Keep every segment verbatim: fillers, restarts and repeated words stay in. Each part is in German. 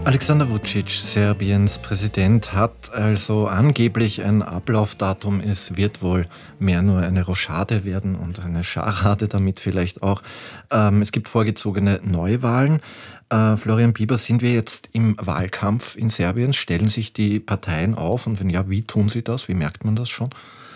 Alexander Vučić, Serbiens Präsident, hat also angeblich ein Ablaufdatum. Es wird wohl mehr nur eine Rochade werden und eine Scharade damit vielleicht auch. Ähm, es gibt vorgezogene Neuwahlen. Äh, Florian Bieber, sind wir jetzt im Wahlkampf in Serbien? Stellen sich die Parteien auf? Und wenn ja, wie tun sie das? Wie merkt man das schon?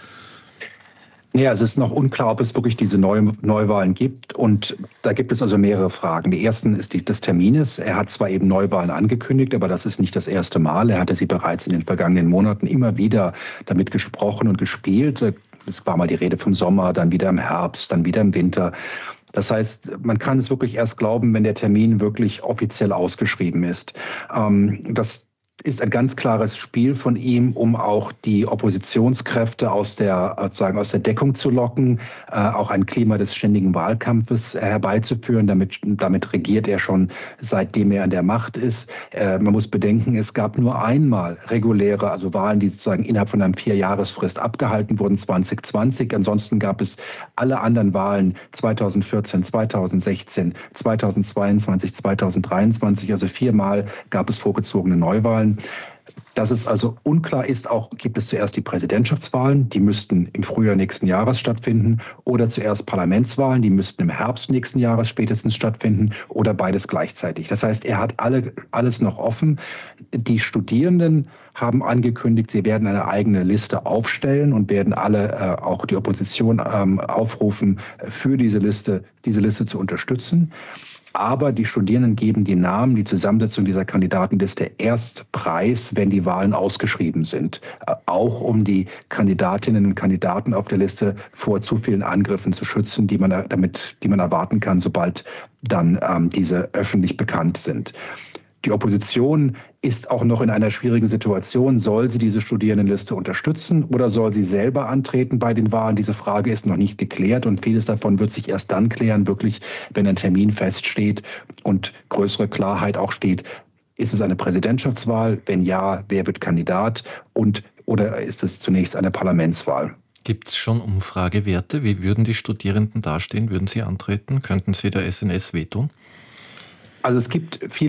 Ja, es ist noch unklar, ob es wirklich diese Neu Neuwahlen gibt. Und da gibt es also mehrere Fragen. Die erste ist die des Termines. Er hat zwar eben Neuwahlen angekündigt, aber das ist nicht das erste Mal. Er hatte sie bereits in den vergangenen Monaten immer wieder damit gesprochen und gespielt. Es war mal die Rede vom Sommer, dann wieder im Herbst, dann wieder im Winter. Das heißt, man kann es wirklich erst glauben, wenn der Termin wirklich offiziell ausgeschrieben ist. Ähm, das ist ein ganz klares Spiel von ihm, um auch die Oppositionskräfte aus der, sozusagen aus der Deckung zu locken, äh, auch ein Klima des ständigen Wahlkampfes herbeizuführen. Damit, damit regiert er schon, seitdem er an der Macht ist. Äh, man muss bedenken, es gab nur einmal reguläre, also Wahlen, die sozusagen innerhalb von einer Vierjahresfrist abgehalten wurden, zwanzig zwanzig. Ansonsten gab es alle anderen Wahlen zweitausendvierzehn, zweitausendsechzehn, zweitausendzweiundzwanzig, zweitausenddreiundzwanzig, also viermal gab es vorgezogene Neuwahlen. Dass es also unklar ist, auch gibt es zuerst die Präsidentschaftswahlen, die müssten im Frühjahr nächsten Jahres stattfinden, oder zuerst Parlamentswahlen, die müssten im Herbst nächsten Jahres spätestens stattfinden, oder beides gleichzeitig. Das heißt, er hat alle, alles noch offen. Die Studierenden haben angekündigt, sie werden eine eigene Liste aufstellen und werden alle, äh, auch die Opposition, ähm, aufrufen, für diese Liste, diese Liste zu unterstützen. Aber die Studierenden geben die Namen, die Zusammensetzung dieser Kandidatenliste erst preis, wenn die Wahlen ausgeschrieben sind. Auch um die Kandidatinnen und Kandidaten auf der Liste vor zu vielen Angriffen zu schützen, die man damit, die man erwarten kann, sobald dann ähm, diese öffentlich bekannt sind. Die Opposition ist auch noch in einer schwierigen Situation. Soll sie diese Studierendenliste unterstützen oder soll sie selber antreten bei den Wahlen? Diese Frage ist noch nicht geklärt und vieles davon wird sich erst dann klären, wirklich, wenn ein Termin feststeht und größere Klarheit auch steht. Ist es eine Präsidentschaftswahl? Wenn ja, wer wird Kandidat? Und oder ist es zunächst eine Parlamentswahl? Gibt es schon Umfragewerte? Wie würden die Studierenden dastehen? Würden sie antreten? Könnten sie der S N S wehtun? Also es gibt viele